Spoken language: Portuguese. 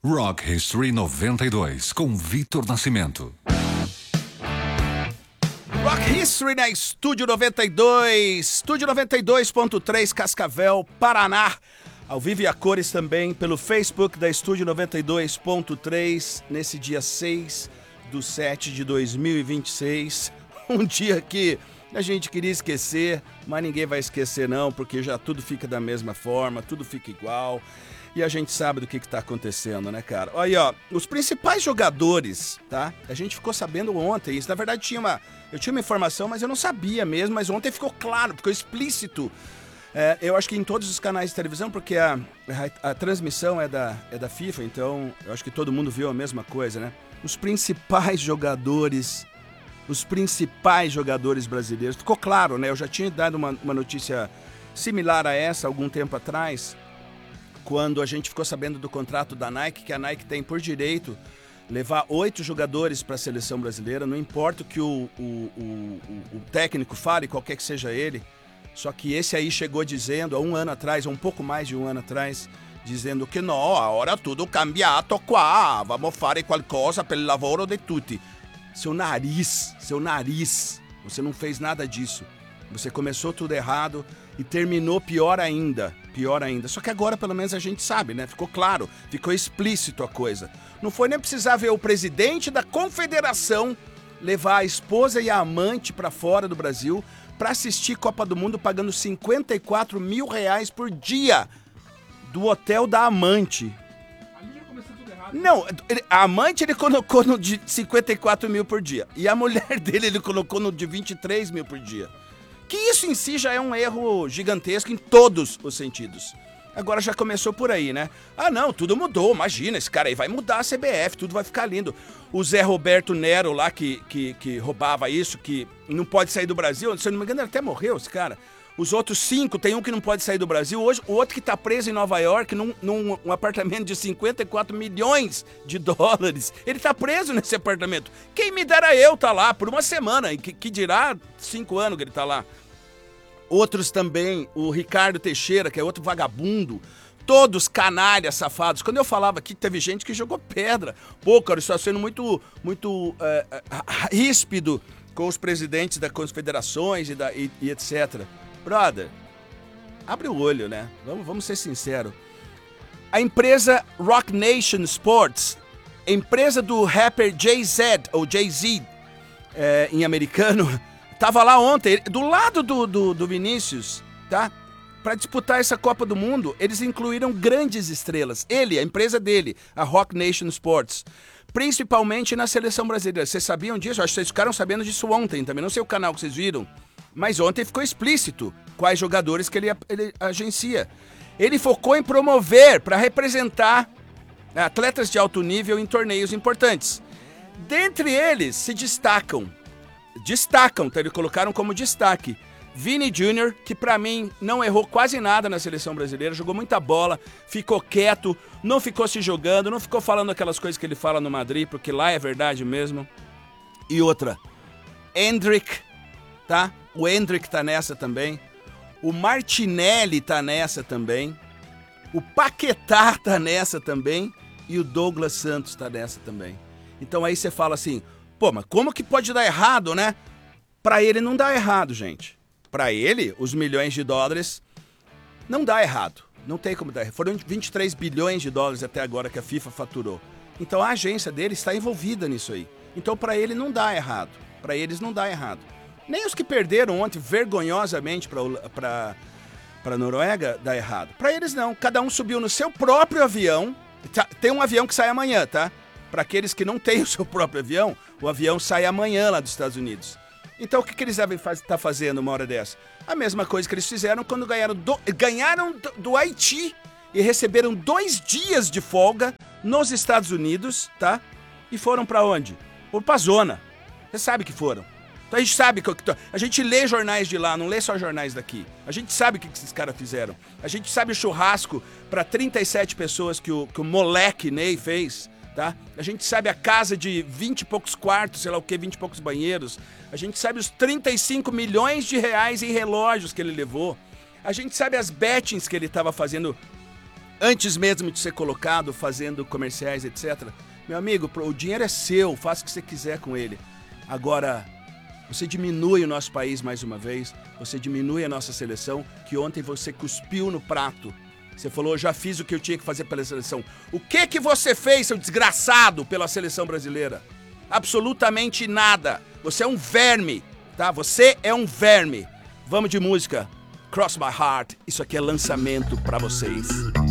Rock History 92, com Vitor Nascimento. Rock History na Estúdio 92, Estúdio 92.3, Cascavel, Paraná. Ao vivo e a cores também pelo Facebook da Estúdio 92.3, nesse dia 6/7/2026. Um dia que a gente queria esquecer, mas ninguém vai esquecer não, porque já tudo fica da mesma forma, tudo fica igual. E a gente sabe do que está acontecendo, né, cara? Olha aí, ó, os principais jogadores, tá? A gente ficou sabendo ontem isso. Na verdade, eu tinha uma informação, mas eu não sabia mesmo. Mas ontem ficou claro, ficou explícito. Eu acho que em todos os canais de televisão, porque a transmissão é da FIFA, então eu acho que todo mundo viu a mesma coisa, né? Os principais jogadores brasileiros. Ficou claro, né? Eu já tinha dado uma notícia similar a essa algum tempo atrás, quando a gente ficou sabendo do contrato da Nike, que a Nike tem por direito levar 8 jogadores para a seleção brasileira, não importa o que o técnico fale, qualquer que seja ele, só que esse aí chegou dizendo, há um ano atrás, um pouco mais de um ano atrás, dizendo que não, agora tudo cambiato qua, vamos fare qualcosa per il lavoro de tutti. Seu nariz, você não fez nada disso. Você começou tudo errado e terminou pior ainda. Só que agora pelo menos a gente sabe, né? Ficou claro, ficou explícito a coisa. Não foi nem precisar ver o presidente da confederação levar a esposa e a amante para fora do Brasil para assistir Copa do Mundo pagando R$54 mil por dia do hotel da amante. Ali já começou tudo errado. Não, a amante ele colocou no de 54 mil por dia. E a mulher dele ele colocou no de 23 mil por dia. Que isso em si já é um erro gigantesco em todos os sentidos. Agora já começou por aí, né? Ah não, tudo mudou, imagina, esse cara aí vai mudar a CBF, tudo vai ficar lindo. O Zé Roberto Nero lá que roubava isso, que não pode sair do Brasil, se eu não me engano ele até morreu, esse cara. Os outros 5, tem um que não pode sair do Brasil. Hoje, o outro que tá preso em Nova York, num apartamento de 54 milhões de dólares. Ele tá preso nesse apartamento. Quem me dera eu tá lá por uma semana, que dirá 5 anos que ele tá lá. Outros também, o Ricardo Teixeira, que é outro vagabundo. Todos canalhas, safados. Quando eu falava aqui, teve gente que jogou pedra. Pô, cara, isso está sendo muito ríspido com os presidentes das confederações e etc. Brother, abre o olho, né? Vamos ser sinceros. A empresa Rock Nation Sports, empresa do rapper Jay-Z, ou Jay-Z em americano, tava lá ontem, do lado do Vinícius, tá? Para disputar essa Copa do Mundo, eles incluíram grandes estrelas. A empresa dele, a Rock Nation Sports, principalmente na seleção brasileira. Vocês sabiam disso? Acho que vocês ficaram sabendo disso ontem também. Não sei o canal que vocês viram. Mas ontem ficou explícito quais jogadores que ele agencia. Ele focou em promover para representar atletas de alto nível em torneios importantes. Dentre eles se destacam, então eles colocaram como destaque Vini Jr., que pra mim não errou quase nada na seleção brasileira, jogou muita bola, ficou quieto, não ficou se jogando, não ficou falando aquelas coisas que ele fala no Madrid, porque lá é verdade mesmo. E outra, Endrick, tá? O Endrick tá nessa também. O Martinelli tá nessa também. O Paquetá tá nessa também. E o Douglas Santos tá nessa também. Então aí você fala assim, pô, mas como que pode dar errado, né? Pra ele não dá errado, gente. Pra ele, os milhões de dólares não dá errado. Não tem como dar errado. Foram 23 bilhões de dólares até agora que a FIFA faturou. Então a agência dele está envolvida nisso aí. Então pra ele não dá errado. Pra eles não dá errado. Nem os que perderam ontem vergonhosamente para a Noruega dá errado. Para eles não. Cada um subiu no seu próprio avião. Tem um avião que sai amanhã, tá? Para aqueles que não têm o seu próprio avião, o avião sai amanhã lá dos Estados Unidos. Então o que eles devem estar fazendo uma hora dessa? A mesma coisa que eles fizeram quando ganharam do Haiti e receberam 2 dias de folga nos Estados Unidos, tá? E foram para onde? Para a zona. Você sabe que foram. Então a gente sabe a gente lê jornais de lá, não lê só jornais daqui. A gente sabe o que esses caras fizeram. A gente sabe o churrasco para 37 pessoas que o moleque Ney fez, tá? A gente sabe a casa de 20 e poucos quartos, sei lá o que, 20 e poucos banheiros. A gente sabe os 35 milhões de reais em relógios que ele levou. A gente sabe as bettings que ele estava fazendo antes mesmo de ser colocado, fazendo comerciais, etc. Meu amigo, o dinheiro é seu, faça o que você quiser com ele. Agora, você diminui o nosso país mais uma vez, você diminui a nossa seleção, que ontem você cuspiu no prato. Você falou, já fiz o que eu tinha que fazer pela seleção. O que você fez, seu desgraçado, pela seleção brasileira? Absolutamente nada. Você é um verme, tá? Você é um verme. Vamos de música. Cross My Heart. Isso aqui é lançamento pra vocês.